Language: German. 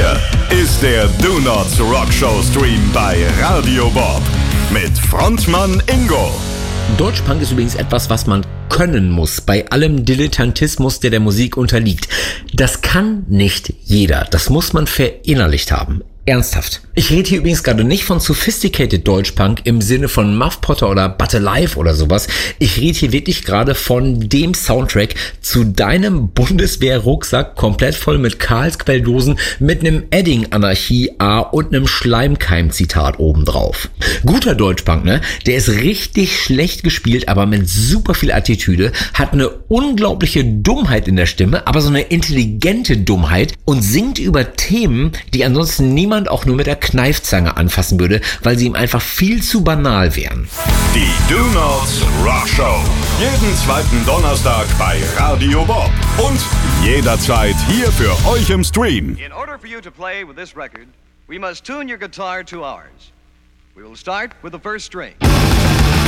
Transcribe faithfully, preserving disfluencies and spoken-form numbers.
Hier ist der Do Nots Rock Show Stream bei Radio Bob mit Frontmann Ingo. Deutschpunk ist übrigens etwas, was man können muss, bei allem Dilettantismus, der der Musik unterliegt. Das kann nicht jeder, das muss man verinnerlicht haben. Ernsthaft. Ich rede hier übrigens gerade nicht von Sophisticated Deutschpunk im Sinne von Muff Potter oder But Alive oder sowas. Ich rede hier wirklich gerade von dem Soundtrack zu deinem Bundeswehr-Rucksack, komplett voll mit Karlsquelldosen, mit einem Edding-Anarchie-A und einem Schleimkeim-Zitat obendrauf. Guter Deutschpunk, ne? Der ist richtig schlecht gespielt, aber mit super viel Attitüde, hat eine unglaubliche Dummheit in der Stimme, aber so eine intelligente Dummheit und singt über Themen, die ansonsten niemand auch nur mit der Kneifzange anfassen würde, weil sie ihm einfach viel zu banal wären. Die Do Nots Rock Show. Jeden zweiten Donnerstag bei Radio Bob. Und jederzeit hier für euch im Stream. In order for you to play with this record, we must tune your guitar to ours. We will start with the first string.